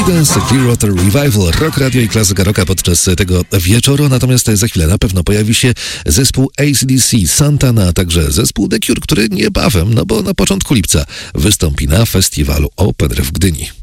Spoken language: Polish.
Creedence Clearwater Revival, Rock Radio i klasyka rocka podczas tego wieczoru. Natomiast za chwilę na pewno pojawi się zespół AC/DC, Santana, a także zespół The Cure, który niebawem, bo na początku lipca wystąpi na festiwalu Open Air w Gdyni.